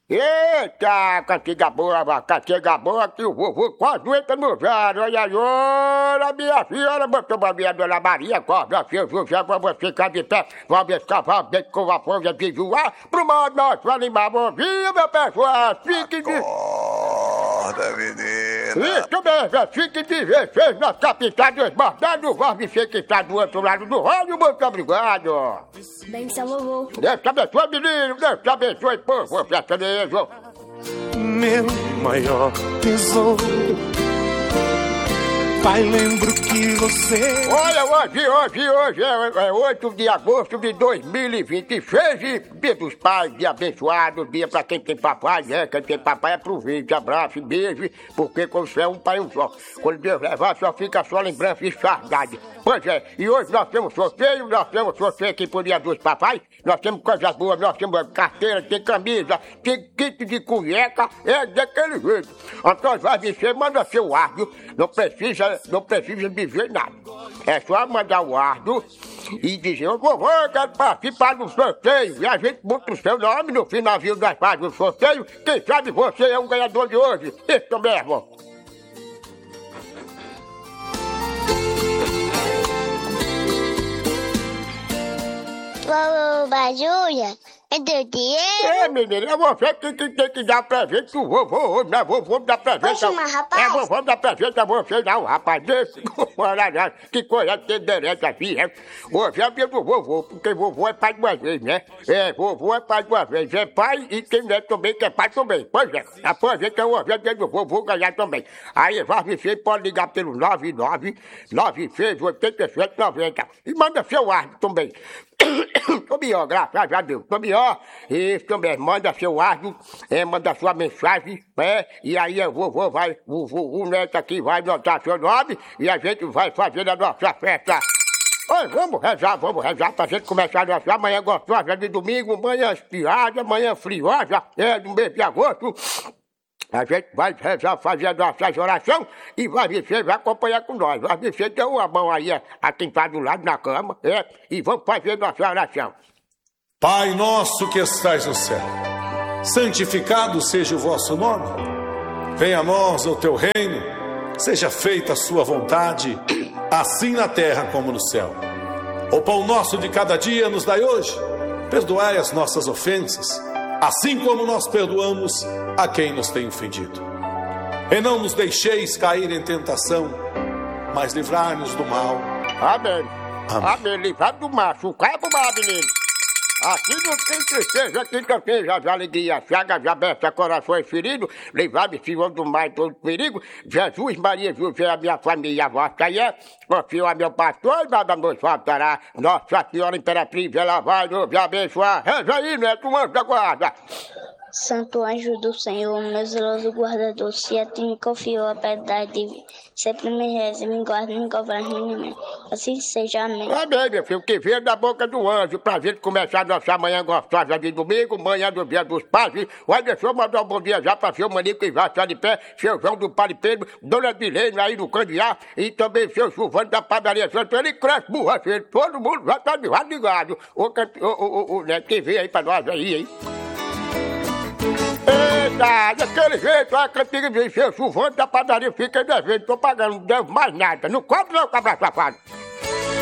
Eita, cantiga boa, que o vovô quase não entra no velho. Olha, minha filha, botou a minha dona Maria, acorda, filho, José, vamos ficar de pé, vamos escavar bem com a folha de voar, pro mal nosso animar, viu, meu pessoal, fique de... Acorda, menina. Isso mesmo, fique de ver, fez na capital desbordado, vamos ser que está do outro lado do rádio, muito obrigado. Benção, vovô. Deus te abençoe, menino, Deus te abençoe, povo, festa mesmo. Meu maior tesouro. Pai, lembro que você... Olha, hoje é 8 de agosto de 2026, dia dos pais, dia abençoado, dia pra quem tem papai, né? Quem tem papai aproveite, abraço, beijo, porque quando você é um pai um só, quando Deus levar só fica só lembrança e saudade. Pois é, e hoje nós temos sorteio aqui por dia dos papais, nós temos coisas boas, nós temos carteira, tem camisa, tem kit de cueca, é daquele jeito. Então vai vencer, manda seu áudio, não precisa dizer nada. É só mandar o áudio e dizer, ô vovô, eu quero participar do sorteio. E a gente bota o seu nome no finalzinho das páginas do sorteio. Quem sabe você é um ganhador de hoje. Isso mesmo. Vovô Bajuia, é do dinheiro? Menina, é você que tem que dar presente pro vovô hoje, né? Vovô dá presente. Pode chamar, rapaz? É, vovô dá presente a você, não, rapaz. Desse, olha, que coisa tenderente assim, né? Hoje é dia do vovô, porque vovô é pai de uma vez, né? É, vovô é pai de uma vez. É pai e quem é também, que é pai também. Pois é, aproveita hoje é dia do vovô ganhar também. Aí, você pode ligar pelo 99968790 e manda seu áudio também. Tô melhor, graças a Deus, tô melhor. Isso também, manda seu áudio, manda sua mensagem, e aí o vovô vai, o neto aqui vai anotar seu nome e a gente vai fazer a nossa festa. Oi, vamos rezar pra gente começar a nossa manhã gostosa de domingo, manhã espirrada, manhã friosa, do mês de agosto. A gente vai rezar, fazer a nossa oração e vai acompanhar com nós. Vai ter uma mão aí, a quem tá do lado na cama, e vamos fazer nossa oração. Pai nosso que estais no céu, santificado seja o vosso nome. Venha a nós o teu reino, seja feita a sua vontade, assim na terra como no céu. O pão nosso de cada dia nos dai hoje. Perdoai as nossas ofensas, assim como nós perdoamos a quem nos tem ofendido. E não nos deixeis cair em tentação, mas livrai-nos do mal. Amém. Livrai do macho, cabo mal, menino. Aqui não tem tristeza, aqui não tem já alegria, chagas abertas, corações feridos, livrai-me, Senhor, do mal e todo perigo. Jesus, Maria, José, a minha família, a vossa confio a meu pastor e nada nos faltará. Nossa Senhora Imperatriz, ela vai nos abençoar. Reza aí, neto, anjo da guarda. Santo anjo do Senhor, meu zeloso guardador, se a ti me confiou a piedade divina, sempre me reza, me guarda, me governe, me assim seja, amém. Amém, meu filho, que veio da boca do anjo, pra gente começar a nossa manhã gostosa de domingo, manhã do dia dos pais. Olha, deixa eu mandar um bom dia já pra seu Manico e vai estar de pé, seu João do Palipedro, Dona Dilene aí no Candiá, e também seu Silvano da Padaria Santana e Crespo Borracheiro, todo mundo já tá ligado. O Neto, que veio aí pra nós aí, hein? Eita, daquele jeito, a cantiga de seu Silvano da Padaria fica devendo, tô pagando, não devo mais nada, não cobra não, cabra safado.